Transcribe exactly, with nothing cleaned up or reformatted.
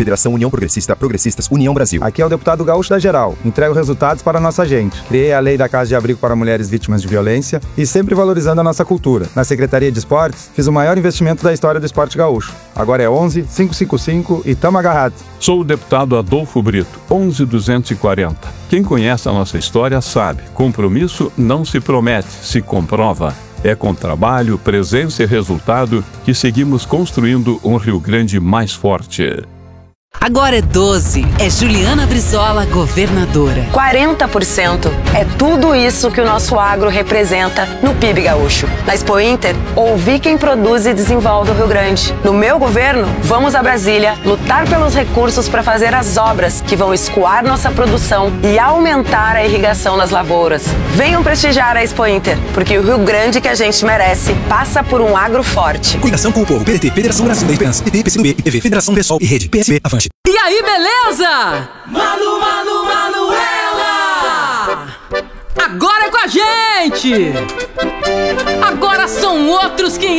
Federação União Progressista, Progressistas, União Brasil. Aqui é o deputado Gaúcho da Geral. Entrego resultados para a nossa gente. Criei a lei da Casa de Abrigo para mulheres vítimas de violência e sempre valorizando a nossa cultura. Na Secretaria de Esportes, fiz o maior investimento da história do esporte gaúcho. Agora é onze, cinco cinco cinco e tamo agarrado. Sou o deputado Adolfo Brito, onze duzentos e quarenta. Quem conhece a nossa história sabe, compromisso não se promete, se comprova. É com trabalho, presença e resultado que seguimos construindo um Rio Grande mais forte. Agora é doze. É Juliana Brizola, governadora. quarenta por cento é tudo isso que o nosso agro representa no P I B gaúcho. Na Expo Inter, ouvi quem produz e desenvolve o Rio Grande. No meu governo, vamos a Brasília lutar pelos recursos para fazer as obras que vão escoar nossa produção e aumentar a irrigação nas lavouras. Venham prestigiar a Expo Inter, porque o Rio Grande que a gente merece passa por um agro forte. Coligação com o povo, P D T, Federação Brasileira da Esperança, P T, P C do B, I P V, Federação Pessoal e Rede, P S B, Avante. E aí, beleza? Manu, Manu, Manuela! Agora é com a gente! Agora são outros quinhentos.